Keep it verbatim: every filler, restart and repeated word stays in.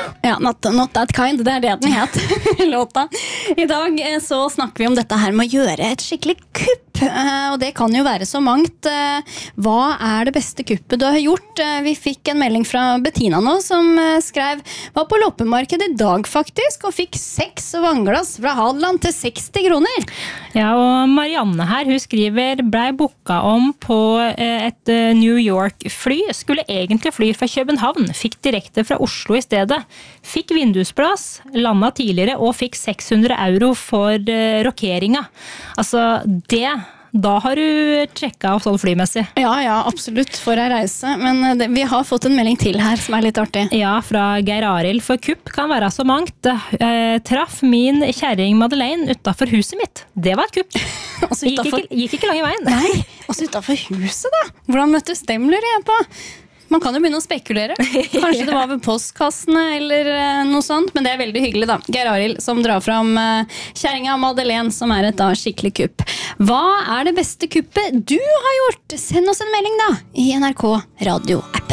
Ja, not, not that kind, det er det den het, låta. I dag eh, så snakker vi om dette her med å gjøre et skikkelig kupp, eh, og det kan jo være så mangt. Eh, hva er det beste kuppet du har gjort? Eh, vi fikk en melding fra Bettina nå, som eh, skrev, var på loppemarkedet i dag faktisk, og fikk seks vannglass fra Hadeland til seksti kroner. Ja, og Marianne her, hun skriver, blei booka om på eh, et eh, New York-fly, skulle egentlig fly fra København, fikk direkte fra Oslo i stedet. Fikk vindusplass, landet tidligere og fikk seks hundre euro for uh, rokeringa. Altså, det, da har du tjekket av sånn flymessig. Ja, ja, absolutt, for å reise. Men det, vi har fått en melding til her som er litt artig. Ja, fra Geir Arild, for kupp kan være så mangt. Uh, traff min kjæring Madeleine utenfor huset mitt. Det var et kupp. Gikk ikke, gikk ikke lang i veien. Nei, også utenfor huset da. Hvordan møttes dem, lurer jeg på? Man kan jo begynne å spekulere. Kanskje det var ved postkassene eller noe sånt, men det er veldig hyggelig da. Geir Arild som drar fram kjæringa Madeleine, som er et da skikkelig kupp. Hva er det beste kuppet du har gjort? Send oss en melding da i N R K Radio-app.